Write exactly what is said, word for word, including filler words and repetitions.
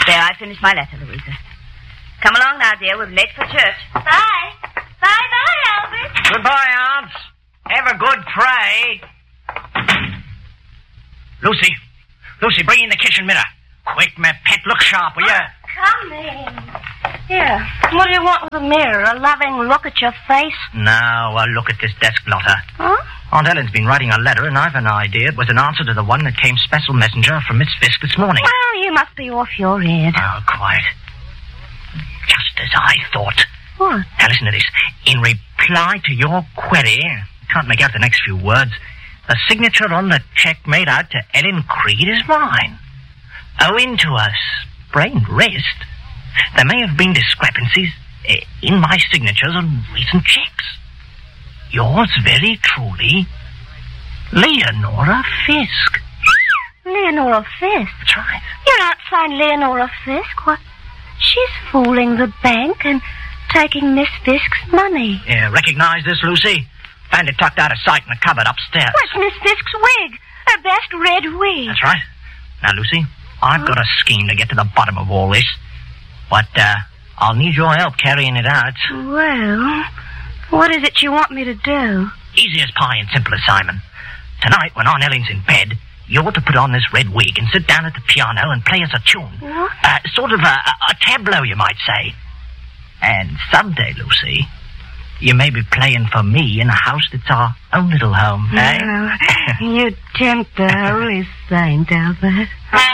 There, I finished my letter, Louisa. Come along now, dear. We're late for church. Bye. Bye-bye, Albert. Goodbye, Aunt. Have a good pray. Lucy. Lucy, bring in the kitchen mirror. Quick, my pet. Look sharp, will you? Come in. Here. What do you want with a mirror? A loving look at your face? Now, uh, look at this desk blotter. Huh? Aunt Ellen's been writing a letter, and I've an idea it was an answer to the one that came special messenger from Miss Fisk this morning. Well, you must be off your head. Oh, quiet. Just as I thought. What? Now, listen to this. In reply to your query, can't make out the next few words, the signature on the check made out to Ellen Creed is mine. Owing to a sprained wrist, there may have been discrepancies uh, in my signatures on recent checks. Yours very truly, Leonora Fisk. Leonora Fisk? That's right. Your aunt signed Leonora Fisk? What? She's fooling the bank and taking Miss Fisk's money. Yeah, recognize this, Lucy? Found it tucked out of sight in a cupboard upstairs. What's Miss Fisk's wig? Her best red wig. That's right. Now, Lucy, I've got a scheme to get to the bottom of all this. But, uh, I'll need your help carrying it out. Well, what is it you want me to do? Easy as pie and simple as Simon. Tonight, when Aunt Ellen's in bed, you're to put on this red wig and sit down at the piano and play us a tune. What? Uh, sort of a, a tableau, you might say. And someday, Lucy, you may be playing for me in a house that's our own little home, eh? Oh, you tempt the Holy Saint, Albert.